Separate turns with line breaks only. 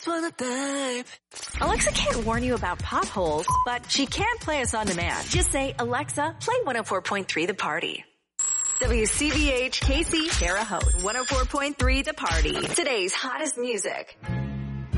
just wanna dive.
Alexa can't warn you about potholes, but she can play us on demand. Just say, Alexa, play 104.3 The Party. WCBH, KC, Terre Haute, 104.3 The Party. Today's hottest music.